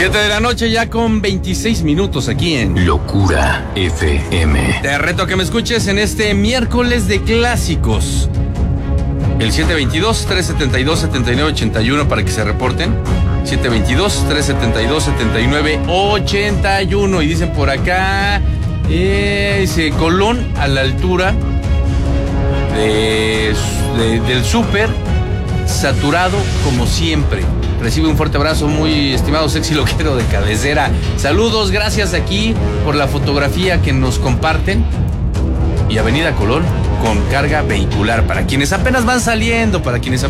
7 de la noche ya con 26 minutos aquí en Locura FM. Te reto a que me escuches en este miércoles de clásicos. El 722-372-7981 para que se reporten. 722-372-7981. Y dicen por acá, dice Colón a la altura del súper, saturado como siempre. Recibe un fuerte abrazo, muy estimado sexy loquero de cabecera. Saludos, gracias aquí por la fotografía que nos comparten. Y Avenida Colón con carga vehicular. Para quienes apenas van saliendo, para quienes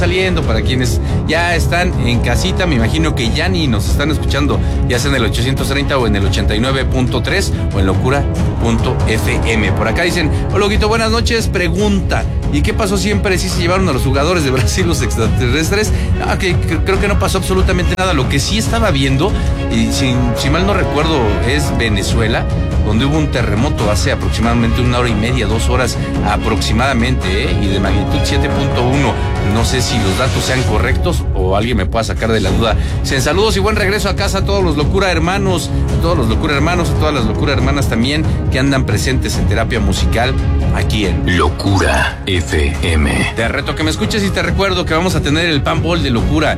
ya están en casita, me imagino que ya ni nos están escuchando, ya sea en el 830 o en el 89.3 o en locura.fm. Por acá dicen, hola Loquito, buenas noches, pregunta. ¿Y qué pasó siempre? ¿Sí se llevaron a los jugadores de Brasil los extraterrestres? No, que creo que no pasó absolutamente nada. Lo que sí estaba viendo, y si mal no recuerdo, es Venezuela, donde hubo un terremoto hace aproximadamente 1 hora y media, 2 horas aproximadamente, y de magnitud 7.1. No sé si los datos sean correctos o alguien me pueda sacar de la duda. Dicen saludos y buen regreso a casa a todos los locura hermanos, a todas las locura hermanas también que andan presentes en terapia musical aquí en Locura FM. Te reto que me escuches y te recuerdo que vamos a tener el Pan Ball de locura,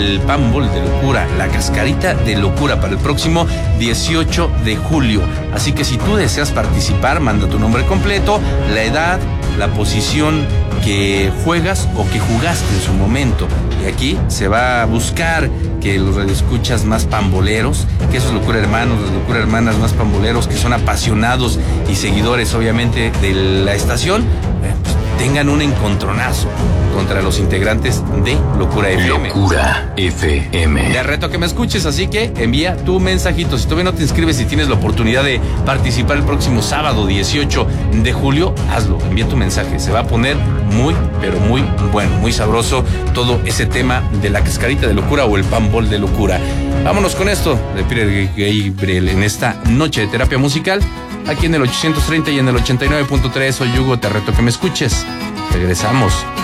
la cascarita de locura para el próximo 18 de julio. Así que si tú deseas participar, manda tu nombre completo, la edad, la posición que juegas o que jugaste en su momento. Y aquí se va a buscar que los radioescuchas más pamboleros, que esos locura hermanos, las locura hermanas más pamboleros, que son apasionados y seguidores obviamente de la estación, pues tengan un encontronazo contra los integrantes de Locura FM. Locura FM. Te reto a que me escuches, así que envía tu mensajito. Si todavía no te inscribes y tienes la oportunidad de participar el próximo sábado 18 de julio, hazlo, envía tu mensaje. Se va a poner muy, pero muy bueno, muy sabroso todo ese tema de la cascarita de locura o el Pan Ball de locura. Vámonos con esto de Peter Gabriel en esta noche de terapia musical, aquí en el 830 y en el 89.3. Soy Hugo, te reto a que me escuches. Regresamos.